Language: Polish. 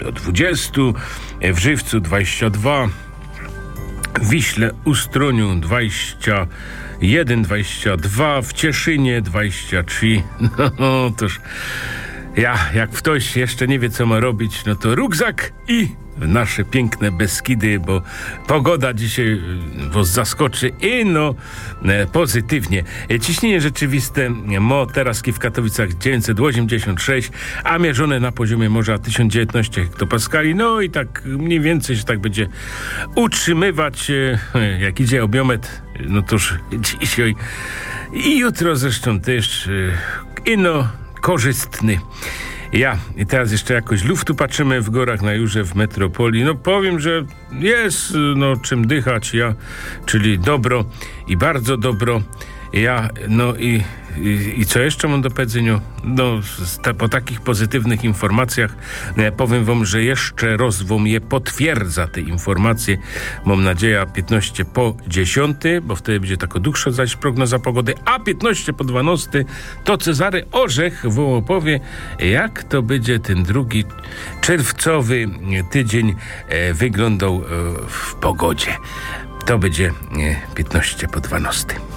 do 20, w Żywcu 22, w Wiśle, Ustroniu 21, 22, w Cieszynie 23. No toż jak ktoś jeszcze nie wie, co ma robić, no to rukzak i w nasze piękne Beskidy, bo pogoda dzisiaj was zaskoczy i pozytywnie. Ciśnienie rzeczywiste teraz w Katowicach 986, a mierzone na poziomie morza 1019 hektopaskali. No i tak mniej więcej się tak będzie utrzymywać, jak idzie obiometr, no toż dzisiaj i jutro zresztą też korzystny. I teraz jeszcze jakoś luftu patrzymy w górach na Jurze w metropolii. No powiem, że jest czym dychać, czyli dobro i bardzo dobro. I co jeszcze mam do powiedzenia? Po takich pozytywnych informacjach powiem wam, że jeszcze raz wam je potwierdza te informacje. Mam nadzieję 15 po 10, bo wtedy będzie taka dłuższa zaś prognoza pogody, a 15 po 12 to Cezary Orzech wam opowie, jak to będzie ten drugi czerwcowy tydzień wyglądał w pogodzie. To będzie 15 po 12.